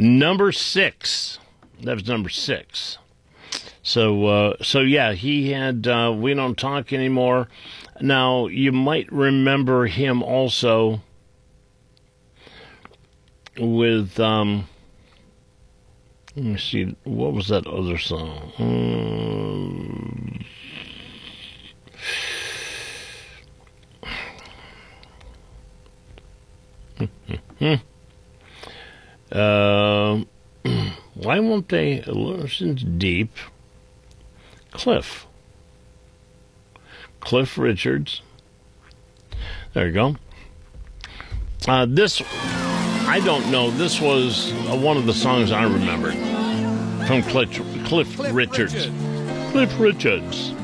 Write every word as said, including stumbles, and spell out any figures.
Number six. That was number six. So, uh, so yeah, he had uh, We Don't Talk Anymore. Now, you might remember him also with, um, let me see, what was that other song? Um, uh, why won't they listen deep? Cliff. Cliff Richards. There you go. Uh, this, I don't know. This was uh, one of the songs I remembered from Cliff, Cliff, Cliff Richards. Richards. Cliff Richards.